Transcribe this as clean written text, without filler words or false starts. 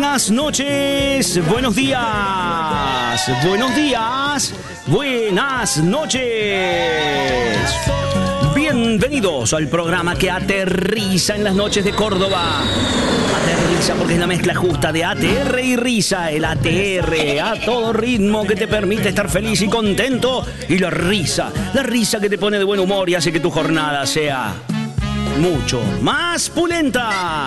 Buenas noches, buenos días, buenos días, buenas noches. Bienvenidos al programa que aterriza en las noches de Córdoba. Aterriza porque es la mezcla justa de ATR y risa. El ATR a todo ritmo que te permite estar feliz y contento. Y la risa que te pone de buen humor y hace que tu jornada sea mucho más pulenta.